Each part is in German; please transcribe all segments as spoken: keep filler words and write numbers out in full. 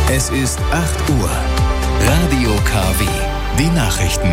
Es ist acht Uhr. Radio K W. Die Nachrichten.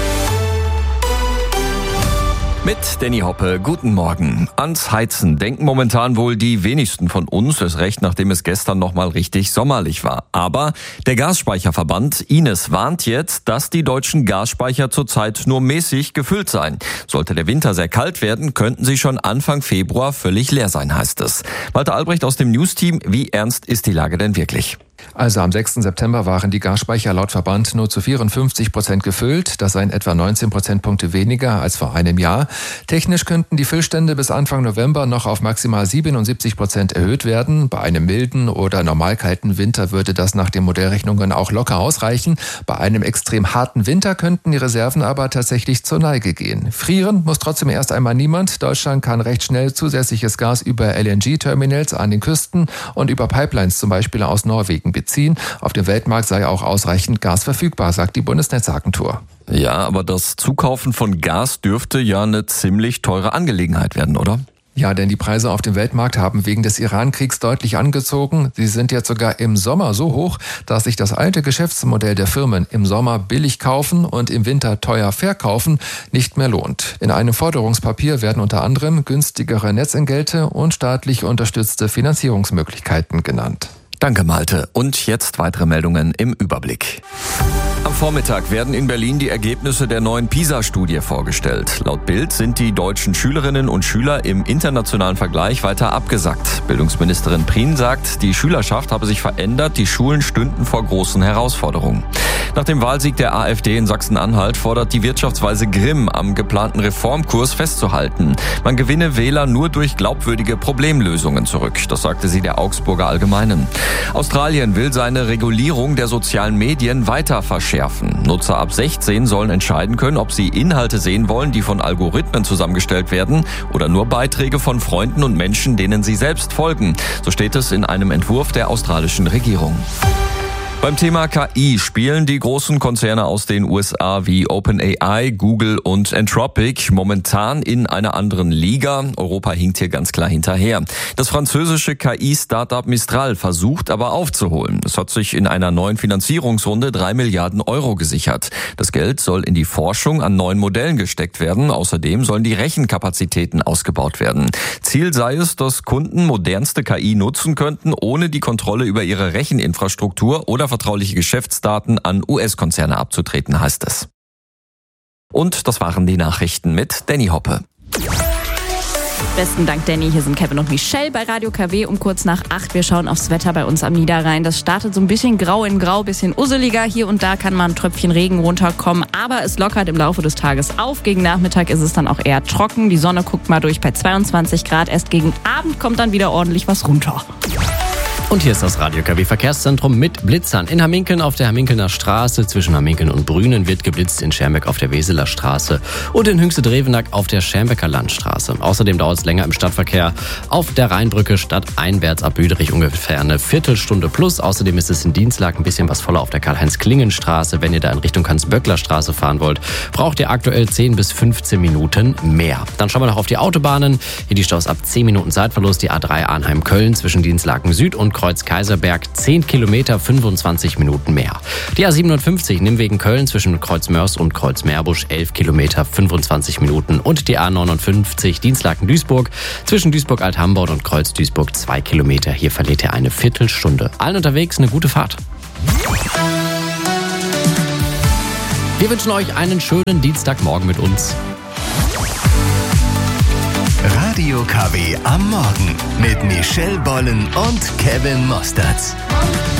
Mit Danny Hoppe, guten Morgen. Ans Heizen denken momentan wohl die wenigsten von uns, erst recht nachdem es gestern noch mal richtig sommerlich war. Aber der Gasspeicherverband Ines warnt jetzt, dass die deutschen Gasspeicher zurzeit nur mäßig gefüllt seien. Sollte der Winter sehr kalt werden, könnten sie schon Anfang Februar völlig leer sein, heißt es. Walter Albrecht aus dem News-Team, wie ernst ist die Lage denn wirklich? Also am sechsten September waren die Gasspeicher laut Verband nur zu vierundfünfzig Prozent gefüllt. Das seien etwa neunzehn Prozentpunkte weniger als vor einem Jahr. Technisch könnten die Füllstände bis Anfang November noch auf maximal siebenundsiebzig Prozent erhöht werden. Bei einem milden oder normal kalten Winter würde das nach den Modellrechnungen auch locker ausreichen. Bei einem extrem harten Winter könnten die Reserven aber tatsächlich zur Neige gehen. Frieren muss trotzdem erst einmal niemand. Deutschland kann recht schnell zusätzliches Gas über L N G-Terminals an den Küsten und über Pipelines zum Beispiel aus Norwegen beziehen. Auf dem Weltmarkt sei auch ausreichend Gas verfügbar, sagt die Bundesnetzagentur. Ja, aber das Zukaufen von Gas dürfte ja eine ziemlich teure Angelegenheit werden, oder? Ja, denn die Preise auf dem Weltmarkt haben wegen des Iran-Kriegs deutlich angezogen. Sie sind jetzt sogar im Sommer so hoch, dass sich das alte Geschäftsmodell der Firmen im Sommer billig kaufen und im Winter teuer verkaufen nicht mehr lohnt. In einem Forderungspapier werden unter anderem günstigere Netzentgelte und staatlich unterstützte Finanzierungsmöglichkeiten genannt. Danke, Malte. Und jetzt weitere Meldungen im Überblick. Am Vormittag werden in Berlin die Ergebnisse der neuen PISA-Studie vorgestellt. Laut Bild sind die deutschen Schülerinnen und Schüler im internationalen Vergleich weiter abgesackt. Bildungsministerin Prien sagt, die Schülerschaft habe sich verändert, die Schulen stünden vor großen Herausforderungen. Nach dem Wahlsieg der AfD in Sachsen-Anhalt fordert die Wirtschaftsweise Grimm, am geplanten Reformkurs festzuhalten. Man gewinne Wähler nur durch glaubwürdige Problemlösungen zurück. Das sagte sie der Augsburger Allgemeinen. Australien will seine Regulierung der sozialen Medien weiter verschärfen. Nutzer ab sechzehn sollen entscheiden können, ob sie Inhalte sehen wollen, die von Algorithmen zusammengestellt werden oder nur Beiträge von Freunden und Menschen, denen sie selbst folgen. So steht es in einem Entwurf der australischen Regierung. Beim Thema K I spielen die großen Konzerne aus den U S A wie OpenAI, Google und Anthropic momentan in einer anderen Liga. Europa hinkt hier ganz klar hinterher. Das französische K I-Startup Mistral versucht aber aufzuholen. Es hat sich in einer neuen Finanzierungsrunde drei Milliarden Euro gesichert. Das Geld soll in die Forschung an neuen Modellen gesteckt werden. Außerdem sollen die Rechenkapazitäten ausgebaut werden. Ziel sei es, dass Kunden modernste K I nutzen könnten, ohne die Kontrolle über ihre Recheninfrastruktur oder vertrauliche Geschäftsdaten an U S-Konzerne abzutreten, heißt es. Und das waren die Nachrichten mit Danny Hoppe. Besten Dank, Danny. Hier sind Kevin und Michelle bei Radio K W um kurz nach acht. Wir schauen aufs Wetter bei uns am Niederrhein. Das startet so ein bisschen grau in grau, bisschen usseliger. Hier und da kann mal ein Tröpfchen Regen runterkommen, aber es lockert im Laufe des Tages auf. Gegen Nachmittag ist es dann auch eher trocken. Die Sonne guckt mal durch bei zweiundzwanzig Grad. Erst gegen Abend kommt dann wieder ordentlich was runter. Und hier ist das Radio K W Verkehrszentrum mit Blitzern. In Hamminkeln auf der Hamminkelner Straße, zwischen Hamminkeln und Brünen wird geblitzt, in Schermbeck auf der Weseler Straße und in Hünxe-Drevenack auf der Schermbecker Landstraße. Außerdem dauert es länger im Stadtverkehr auf der Rheinbrücke stadteinwärts ab Büderich ungefähr eine Viertelstunde plus. Außerdem ist es in Dienstlag ein bisschen was voller auf der Karl-Heinz-Klingen-Straße. Wenn ihr da in Richtung Hans-Böckler-Straße fahren wollt, braucht ihr aktuell zehn bis fünfzehn Minuten mehr. Dann schauen wir noch auf die Autobahnen. Hier die Staus ab zehn Minuten Zeitverlust, die A drei Arnheim-Köln zwischen Dienstlaken Süd und Kreuz-Kaiserberg zehn Kilometer, fünfundzwanzig Minuten mehr. Die A siebenundfünfzig Nimwegen Köln zwischen Kreuzmörs und Kreuzmeerbusch elf Kilometer, fünfundzwanzig Minuten. Und die A neunundfünfzig Dienstlaken Duisburg zwischen Duisburg-Althambaut und Kreuz-Duisburg zwei Kilometer. Hier verliert ihr eine Viertelstunde. Allen unterwegs eine gute Fahrt. Wir wünschen euch einen schönen Dienstagmorgen mit uns. Radio K W am Morgen mit Michelle Bollen und Kevin Mostertz.